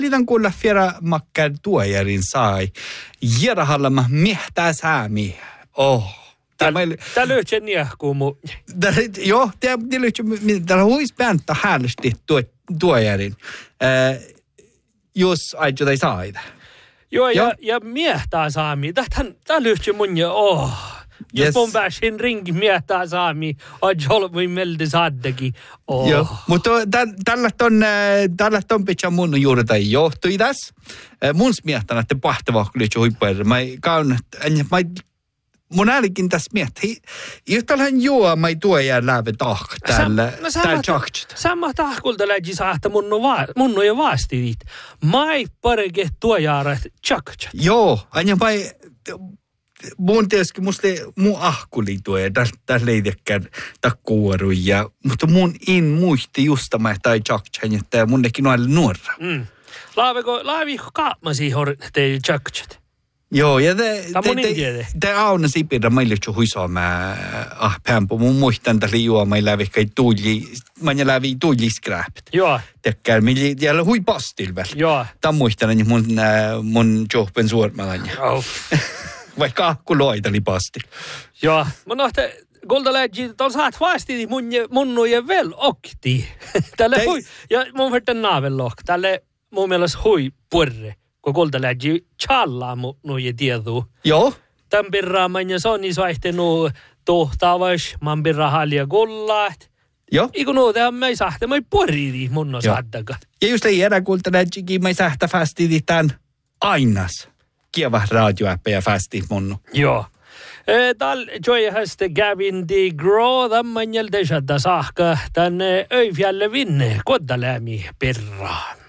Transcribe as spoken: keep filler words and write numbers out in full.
liitan kuulla fiera makkar tuojarin sai. Jerahalla mä miehtää säämi. Oh. Tää löytyy niehkuu mu. Joo, tää löytyy, tää huis pääntä häälesti tuojarin. Jos aito tai saida. Joo, ja, ja miehtää saami. Tää löytyy mun ja oh. Jos yes. mun pääsin rinkin miehtää saami, on jolmui meldi saaddakin. Oh. Joo, mutta tällä ton, tällä ton pitää mun juuri tai johtui tässä. Mun miehtää, että pahtavaa löytyy huippuja. Mä käyn, mä mun äälikin tässä miettii. Yhtälähän juo, mä ei tuo jää läpi tahk täällä. No, sama, sama tahkulta läji saahta mun on jo vaasti. Mä ei pareke tuo jäädä tjaktsat. Joo, aina mä ei... Mun tietysti musta mun ahkuli tuo ja tässä leidekään takkuuruja. Mutta mun in muisti just mä tai tjaktsan, että mun nekin on nuorra. Mm. Laaviko, laaviko kaapmasi hor te tjaktsat? Joo, ja te... Te, te auna sipirra meille jo huisoa mä ah pämpö. Mun muistan tässä juo, mä lävi kai tuuli, mä lävi tuuli skräpit. Joo. Tekkää, mä jäljellä hui pastil väl. Joo. Tämän muistan, mun, mun johpen suormalan. Joo. Vaikka akkuloita oli pastil. Joo, mun nohte... Golda läji, tuolla saat vaasti mun, mun ja vel okti. Tälle hui, ja mun verran naavellohk. Tälle mun mielestä hui purre. Kun golda läji challaa mun ja tieduu. Joo. Tämän pirraa man ja soni saihtenu tohtavas, man pirraa halja gollaat. Joo. Iku nuu tehdä mä ei sahte, mä ei porriidi mun on saaddakaan. Ja just ei erä golda läjikin, mä ei sähtä fastidi tämän ainas. Kieva radioäppejä fasti mun. Joo. Tal joihasta Gavin DeGraw tämän jältä saahka tänne Öifjälle vinne koddalämi perraa.